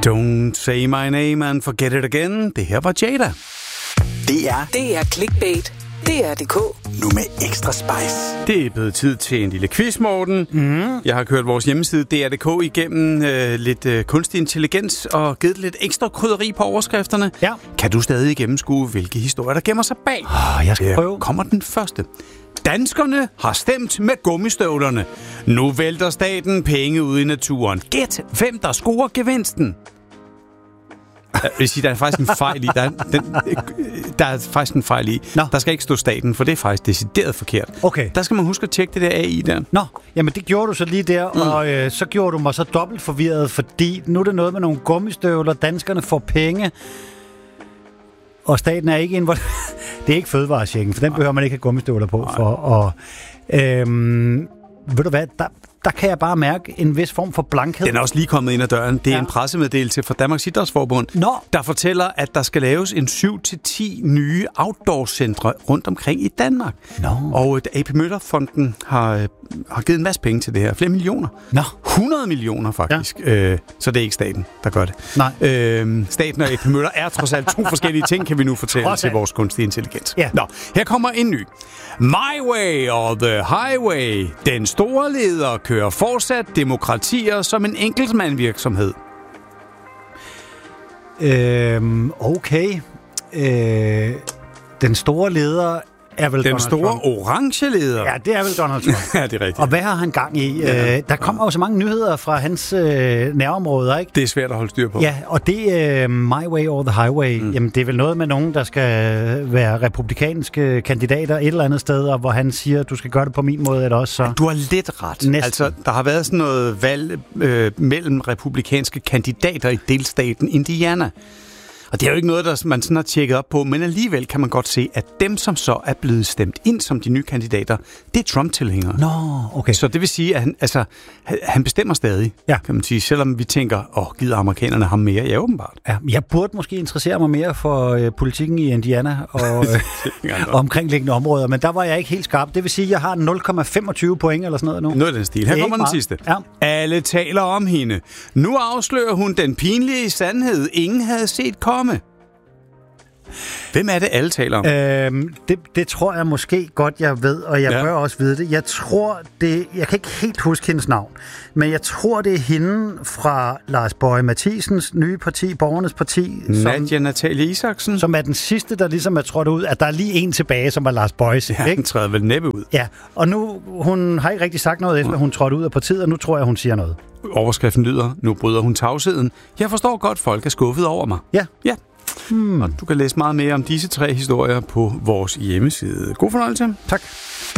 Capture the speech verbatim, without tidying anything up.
Don't say my name and forget it again. Det her var Jada. Det er Det er Clickbait. Det er D K. Nu med ekstra spice. Det er blevet tid til en lille quiz, Morten. Mm. Jeg har kørt vores hjemmeside D R punktum D K igennem øh, lidt øh, kunstig intelligens og givet lidt ekstra krydderi på overskrifterne. Ja. Kan du stadig gennemskue, hvilke historier der gemmer sig bag? Oh, jeg skal Her prøve. kommer den første. Danskerne har stemt med gummistøvlerne. Nu vælter staten penge ud i naturen. Gæt, hvem der scorer gevinsten? Jeg vil sige, der er faktisk en fejl i. Der er, den, der er faktisk en fejl i. Nå. Der skal ikke stå staten, for det er faktisk decideret forkert. Okay. Der skal man huske at tjekke det der A I der. Nå, jamen det gjorde du så lige der, mm. og øh, så gjorde du mig så dobbelt forvirret, fordi nu er det noget med nogle gummistøvler, danskerne får penge, og staten er ikke involveret. Det er ikke fødevarechecken, for den behøver man ikke have gummistøvler på for. Og, øhm, ved du hvad, der, der kan jeg bare mærke en vis form for blankhed. Den er også lige kommet ind ad døren. Det er Ja. en pressemeddelelse fra Danmarks Idrætsforbund, Nå. der fortæller, at der skal laves en syv til ti nye outdoor-centre rundt omkring i Danmark. Nå. Og A P Møller-fonden har, har givet en masse penge til det her. Flere millioner. Nå. hundrede millioner faktisk. Ja. Øh, så det er ikke staten, der gør det. Nej. Øh, staten og A P Møller er trods alt to forskellige ting, kan vi nu fortælle Trods til alt. vores kunstige intelligens. Ja. Nå, her kommer en ny. My way or the highway. Den store leder kører fortsat demokratier som en enkeltmandvirksomhed. Øhm, okay. Øh, den store leder er vel Den Donald store Trump. orange leder. Ja, det er vel Donald Trump. Ja, det er rigtigt. Og hvad har han gang i? Ja. Øh, der kommer jo så mange nyheder fra hans øh, nærområder, ikke? Det er svært at holde styr på. Ja, og det øh, My Way or the Highway, mm. jamen det er vel noget med nogen, der skal være republikanske kandidater et eller andet sted, og hvor han siger, du skal gøre det på min måde, eller også så... Du har lidt ret. Næsten. Altså, der har været sådan noget valg øh, mellem republikanske kandidater i delstaten Indiana. Og det er jo ikke noget, der man sådan har tjekket op på, men alligevel kan man godt se, at dem, som så er blevet stemt ind som de nye kandidater, det er Trump-tilhængere. Nå, okay. Så det vil sige, at han, altså, han bestemmer stadig, Ja. kan man sige, selvom vi tænker, åh, gider amerikanerne ham mere? Ja, åbenbart. Ja, jeg burde måske interessere mig mere for øh, politikken i Indiana og øh, omkringliggende områder, men der var jeg ikke helt skarp. Det vil sige, at jeg har nul komma femogtyve point eller sådan noget nu. Noget af den stil. Her Det er kommer ikke den meget. sidste. Ja. Alle taler om hende. Nu afslører hun den pinlige sandhed, ingen havde set komme. Hvem er det, alle taler om? Øhm, det, det tror jeg måske godt, jeg ved, og jeg Ja. ja. bør også vide det. Jeg tror, det... Jeg kan ikke helt huske hendes navn, men jeg tror, det er hende fra Lars Boje Mathiesens nye parti, Borgernes Parti, som, Nadia Natalie Isaksen. som er den sidste, der ligesom er trådt ud. At der er lige en tilbage, som var Lars Bojes. Ja, ikke? han træder vel næppe ud. Ja, og nu, hun har ikke rigtig sagt noget, efter hun trådte ud af partiet, og nu tror jeg, hun siger noget. Overskriften lyder, nu bryder hun tavsheden. Jeg forstår godt, folk er skuffet over mig. Ja. Ja. Hmm. Og du kan læse meget mere om disse tre historier på vores hjemmeside. God fornøjelse. Tak.